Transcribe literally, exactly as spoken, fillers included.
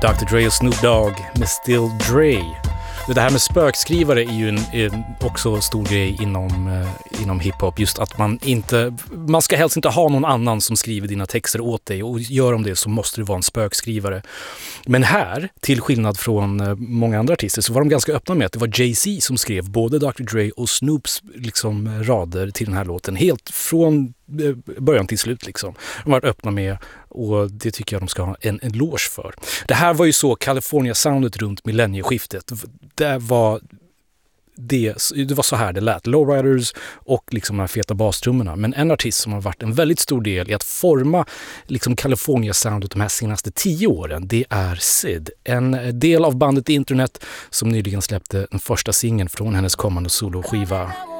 doktor Dre och Snoop Dogg med Still Dre. Det här med spökskrivare är ju en, en också stor grej inom, eh, inom hiphop. Just att man inte, man ska helst inte ha någon annan som skriver dina texter åt dig. Och gör de det så måste det vara en spökskrivare. Men här, till skillnad från eh, många andra artister, så var de ganska öppna med att det var Jay-Z som skrev både doktor Dre och Snoops liksom, rader till den här låten. Helt från början till slut liksom. De var öppna med, och det tycker jag de ska ha en eloge för. Det här var ju så California-soundet runt millennieskiftet. Det var det, det var så här det lät. Lowriders och liksom de här feta bastrummorna. Men en artist som har varit en väldigt stor del i att forma liksom California-soundet de här senaste tio åren, det är Syd. En del av bandet Internet som nyligen släppte den första singeln från hennes kommande soloskiva